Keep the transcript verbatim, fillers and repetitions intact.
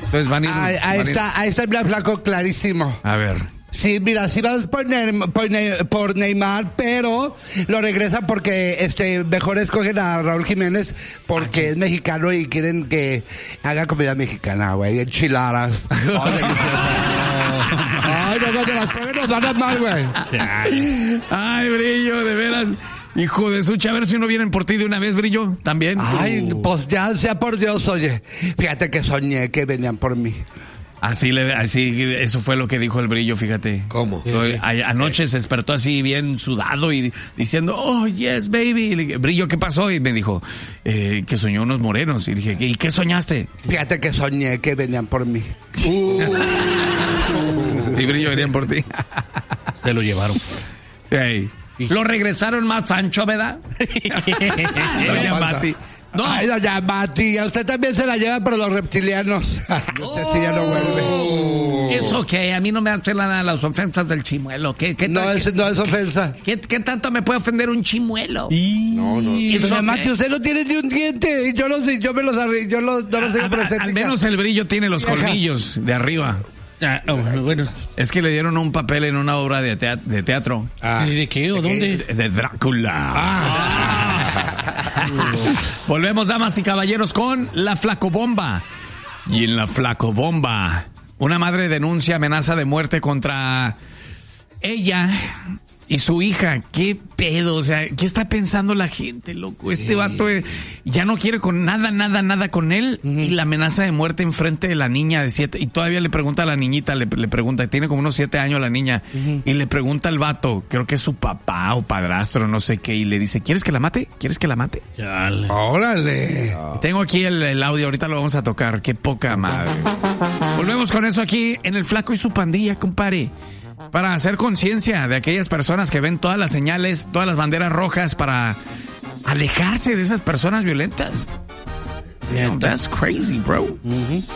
Entonces van a ir... Ahí, ahí van a ir- está, ahí está el flaco clarísimo. A ver. Sí, mira, sí vas por, Ne- por, Ne- por Neymar, pero lo regresan porque este mejor escogen a Raúl Jiménez porque es mexicano y quieren que haga comida mexicana, güey, enchiladas. Ay, no, cuando las prueben nos van a mal, güey. Ay, Brillo, de veras. Hijo de sucha, a ver si no vienen por ti de una vez, Brillo, también. Ay, pues ya sea por Dios, oye. Fíjate que soñé que venían por mí. Así, le, así, eso fue lo que dijo el Brillo, fíjate. ¿Cómo? A- Anoche se despertó así bien sudado y diciendo, oh, yes, baby. Y le dije, Brillo, ¿qué pasó? Y me dijo, eh, que soñó unos morenos. Y dije, ¿y qué soñaste? Fíjate que soñé que venían por mí. Uh. Sí, Brillo, venían por ti. Se lo llevaron. Hey. Lo regresaron más ancho, ¿verdad? Doña panza. Mati. No, Ay, doña Mati, a usted también se la lleva, pero los reptilianos. Usted sí ya no vuelve. es ok, a mí no me hacen nada las ofensas del chimuelo. ¿Qué, qué, No tal- es, no es ofensa. ¿Qué, qué tanto me puede ofender un chimuelo? No, no. It's Doña okay. Mati, usted no tiene ni un diente. Y yo los, yo me los arri- yo los, no los A- tengo a- por al estética. menos el Brillo tiene los Vieja. colmillos de arriba. Ah, oh, bueno. Es que le dieron un papel en una obra de teatro. De, teatro, Ah. ¿Y de qué o dónde? de Drácula. Ah. Volvemos, damas y caballeros, con la flacobomba. Y en la flacobomba, una madre denuncia amenaza de muerte contra ella y su hija. ¿Qué pedo? O sea, ¿qué está pensando la gente, loco? Este vato eh, ya no quiere con nada, nada, nada con él. Y la amenaza de muerte enfrente de la niña de siete. Y todavía le pregunta a la niñita, le, le pregunta, tiene como unos siete años la niña. Y le pregunta al vato, creo que es su papá o padrastro, no sé qué. Y le dice, ¿quieres que la mate? ¿Quieres que la mate? Chale. Órale. Tengo aquí el, el audio, ahorita lo vamos a tocar. Qué poca madre. Volvemos con eso aquí en El Flaco y su pandilla, compadre. Para hacer conciencia de aquellas personas que ven todas las señales, todas las banderas rojas, para alejarse de esas personas violentas. That's crazy, bro.